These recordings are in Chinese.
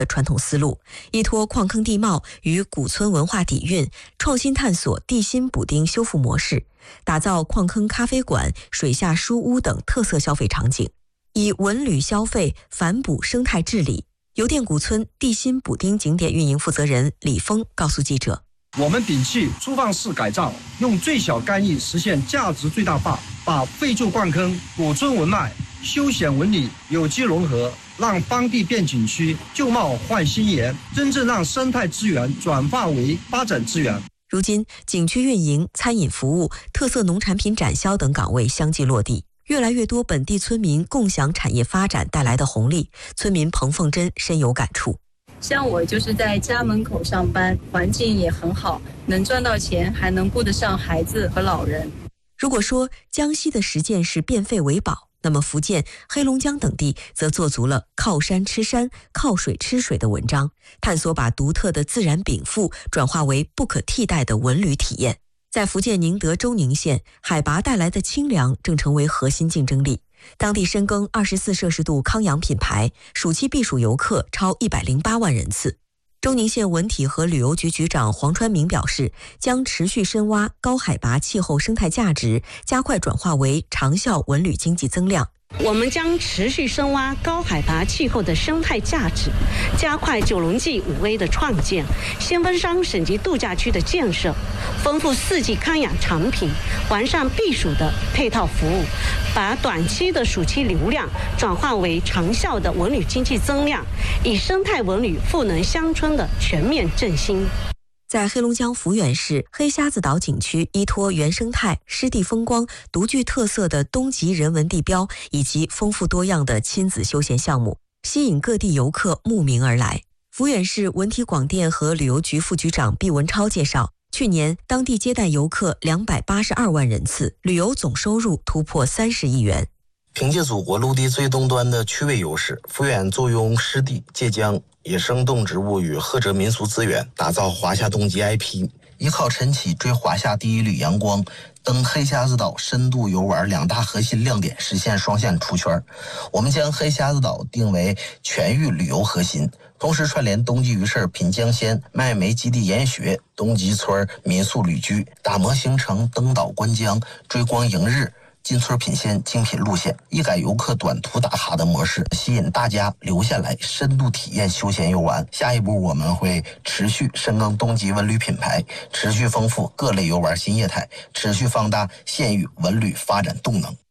的传统思路，依托矿坑地貌与古村文化底蕴，创新探索地心补丁修复模式，打造矿坑咖啡馆、水下书屋等特色消费场景，以文旅消费反哺生态治理。邮电古村地心补丁景点运营负责人李峰告诉记者， 我们摒弃粗放式改造，用最小干预实现价值最大化，把废旧矿坑、古村文脉、休闲文旅有机融合，让当地变景区，旧貌换新颜，真正让生态资源转化为发展资源。 如今，景区运营、餐饮服务、特色农产品展销等岗位相继落地，越来越多本地村民共享产业发展带来的红利。村民彭凤珍深有感触。 像我就是在家门口上班，环境也很好，能赚到钱，还能顾得上孩子和老人。 如果说江西的实践是变废为宝，那么福建、黑龙江等地则做足了靠山吃山、靠水吃水的文章，探索把独特的自然禀赋转化为不可替代的文旅体验。在福建宁德州宁县，海拔带来的清凉正成为核心竞争力。当地深耕24摄氏度康养品牌，暑期避暑游客超108万人次。周宁县文体和旅游局局长黄川明表示，将持续深挖高海拔气候生态价值，加快转化为长效文旅经济增量。 我们将持续深挖高海拔气候的生态价值，加快九龙记5A 的创建，先锋山省级度假区的建设，丰富4季康养产品，完善避暑的配套服务，把短期的暑期流量转化为长效的文旅经济增量，以生态文旅赋能乡村的全面振兴。 在黑龙江抚远市黑瞎子岛景区，依托原生态、湿地风光、独具特色的东极人文地标以及丰富多样的亲子休闲项目，吸引各地游客慕名而来。抚远市文体广电和旅游局副局长毕文超介绍，去年当地接待游客282万人次，旅游总收入突破30亿元。 凭借祖国陆地最东端的区位优势，抚远坐拥湿地、界江、野生动植物与赫哲民俗资源，打造华夏冬季 IP， 依靠晨起追华夏第一缕阳光，登黑瞎子岛深度游玩2大核心亮点实现双线出圈。我们将黑瞎子岛定为全域旅游核心，同时串联冬季鱼市品江鲜、麦煤基地研学、东极村民宿旅居，打磨形成登岛观江、追光迎日、进村品鲜精品路线，一改游客短途打卡的模式，吸引大家留下来深度体验休闲游玩。下一步我们会持续深耕东极文旅品牌，持续丰富各类游玩新业态，持续放大县域文旅发展动能。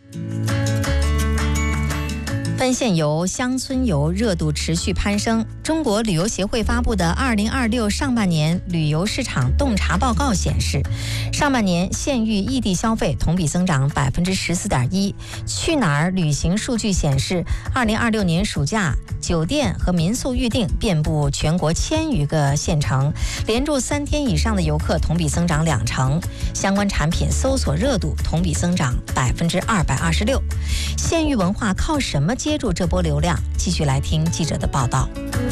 奔县游、乡村游热度持续攀升。中国旅游协会发布的2026上半年旅游市场洞察报告显示，上半年县域异地消费同比增长14.1%。去哪儿旅行数据显示，2026年暑假酒店和民宿预订遍布全国1000余个县城，连住3天以上的游客同比增长20%，相关产品搜索热度同比增长226%。县域文化靠什么接住这波流量？继续来听记者的报道。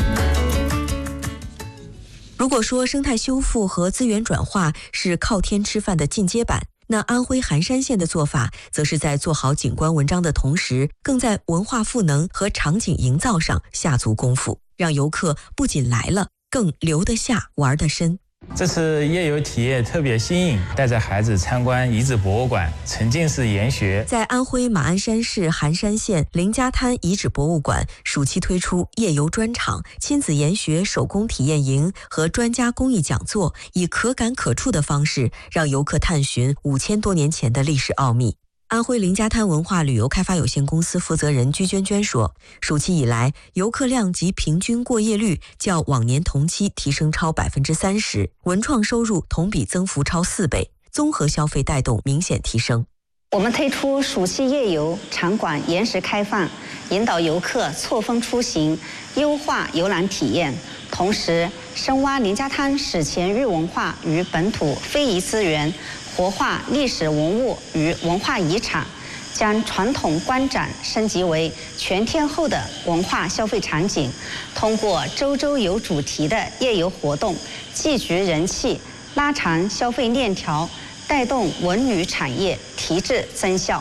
如果说生态修复和资源转化是靠天吃饭的进阶版，那安徽含山县的做法则是在做好景观文章的同时，更在文化赋能和场景营造上下足功夫，让游客不仅来了，更留得下，玩得深。 这次夜游体验特别新颖，带着孩子参观遗址博物馆，沉浸式研学。 在安徽马鞍山市含山县林家滩遗址博物馆，暑期推出夜游专场、亲子研学手工体验营和专家公益讲座，以可感可触的方式，让游客探寻5000多年前的历史奥秘。安徽林家滩文化旅游开发有限公司负责人居娟娟说，暑期以来，游客量及平均过夜率较往年同期提升超30%，文创收入同比增幅超4倍，综合消费带动明显提升。 我们推出暑期夜游场馆延时开放，引导游客错峰出行，优化游览体验，同时深挖林家滩史前日文化与本土非遗资源，活化历史文物与文化遗产，将传统观展升级为全天候的文化消费场景，通过周周游主题的夜游活动，聚集人气，拉长消费链条，带动文旅产业提质增效。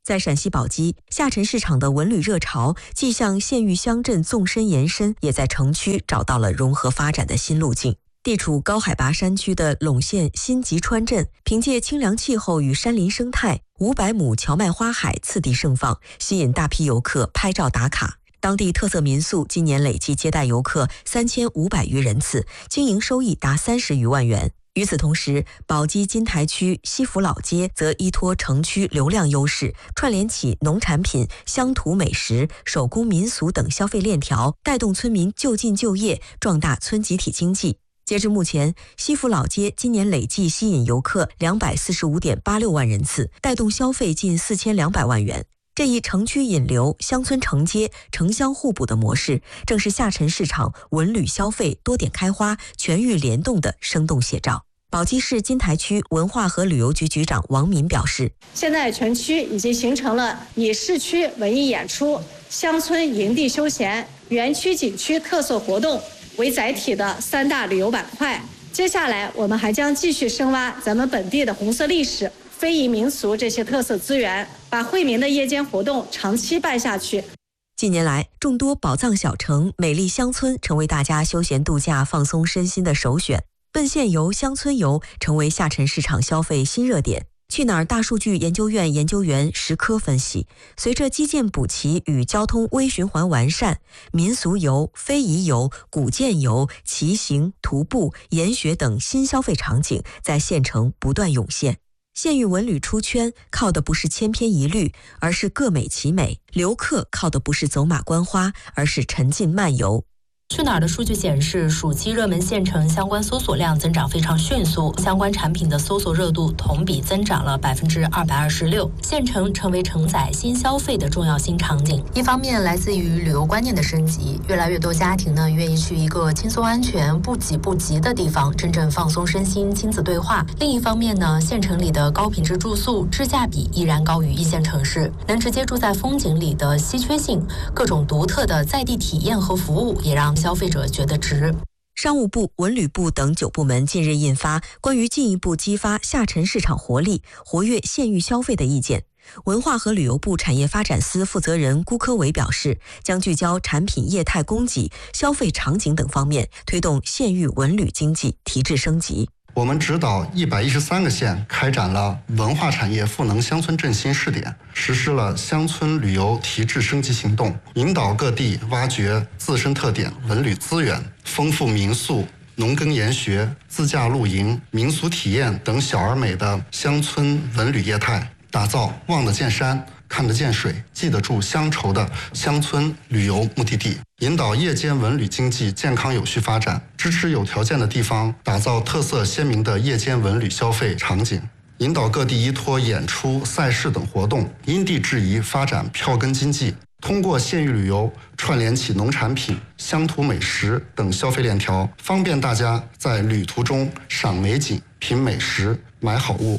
在陕西宝鸡，下沉市场的文旅热潮既向县域乡镇纵深延伸，也在城区找到了融合发展的新路径。地处高海拔山区的陇县新集川镇，凭借清凉气候与山林生态，500亩荞麦花海次第盛放，吸引大批游客拍照打卡。当地特色民宿今年累计接待游客3500余人次，经营收益达30余万元。与此同时，宝鸡金台区西府老街则依托城区流量优势，串联起农产品、乡土美食、手工民俗等消费链条，带动村民就近就业，壮大村集体经济。截至目前，西府老街今年累计吸引游客245.86万人次，带动消费近4200万元。这一城区引流、乡村承接、城乡互补的模式，正是下沉市场文旅消费多点开花、全域联动的生动写照。宝鸡市金台区文化和旅游局局长王敏表示， 现在全区已经形成了以市区文艺演出、乡村营地休闲、园区景区特色活动为载体的3大旅游板块。接下来我们还将继续深挖咱们本地的红色历史、非遗民俗这些特色资源，把惠民的夜间活动长期办下去。 近年来，众多宝藏小城、美丽乡村成为大家休闲度假、放松身心的首选。奔县游、乡村游成为下沉市场消费新热点。去哪儿大数据研究院研究员石科分析，随着基建补齐与交通微循环完善，民俗游、非遗游、古建游、骑行、徒步、研学等新消费场景在县城不断涌现。县域文旅出圈，靠的不是千篇一律，而是各美其美；游客靠的不是走马观花，而是沉浸漫游。 去哪儿的数据显示，暑期热门县城相关搜索量增长非常迅速，相关产品的搜索热度同比增长了226%。县城成为承载新消费的重要新场景。一方面来自于旅游观念的升级，越来越多家庭呢愿意去一个轻松安全、不挤不急的地方，真正放松身心、亲子对话。另一方面呢，县城里的高品质住宿质价比依然高于一线城市，能直接住在风景里的稀缺性，各种独特的在地体验和服务也让消费者觉得值。 商务部、文旅部等9部门近日印发关于进一步激发下沉市场活力、活跃县域消费的意见。文化和旅游部产业发展司负责人辜科伟表示，将聚焦产品业态供给、消费场景等方面，推动县域文旅经济提质升级。 我们指导113个县开展了文化产业赋能乡村振兴试点，实施了乡村旅游提质升级行动，引导各地挖掘自身特点文旅资源，丰富民宿、农耕研学、自驾露营、民俗体验等小而美的乡村文旅业态，打造望得见山、看得见水、记得住乡愁的乡村旅游目的地，引导夜间文旅经济健康有序发展，支持有条件的地方打造特色鲜明的夜间文旅消费场景，引导各地依托演出、赛事等活动，因地制宜发展票根经济，通过县域旅游串联起农产品、乡土美食等消费链条，方便大家在旅途中赏美景、品美食、买好物。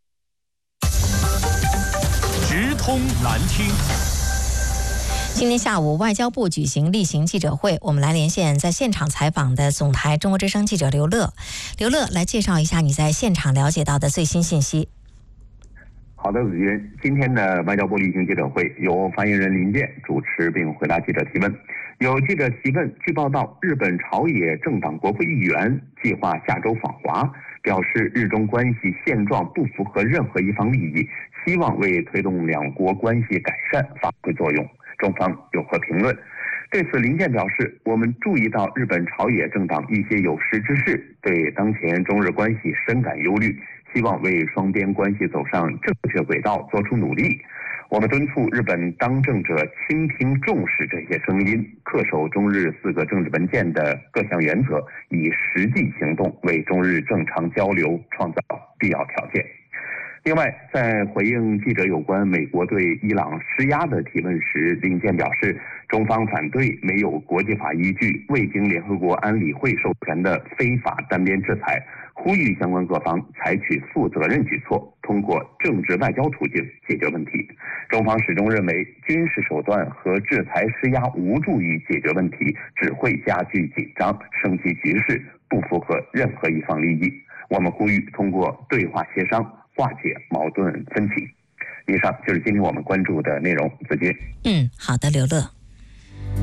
直通南听。 今天下午，外交部举行例行记者会，我们来连线在现场采访的总台中国之声记者刘乐。刘乐，来介绍一下你在现场了解到的最新信息。 好的，子君，今天的外交部例行记者会由发言人林健主持并回答记者提问。有记者提问，据报道，日本朝野政党国会议员计划下周访华，表示日中关系现状不符合任何一方利益，希望为推动两国关系改善发挥作用。中方有何评论？对此，林健表示，我们注意到日本朝野政党一些有识之士对当前中日关系深感忧虑，希望为双边关系走上正确轨道做出努力。我们敦促日本当政者倾听重视这些声音，恪守中日4个政治文件的各项原则，以实际行动为中日正常交流创造必要条件。另外，在回应记者有关美国对伊朗施压的提问时，林健表示，中方反对没有国际法依据、未经联合国安理会授权的非法单边制裁，呼吁相关各方采取负责任举措，通过政治外交途径解决问题。中方始终认为，军事手段和制裁施压无助于解决问题，只会加剧紧张，升级局势，不符合任何一方利益。我们呼吁通过对话协商化解矛盾分歧。 以上就是今天我们关注的内容，子君。 好的，刘乐。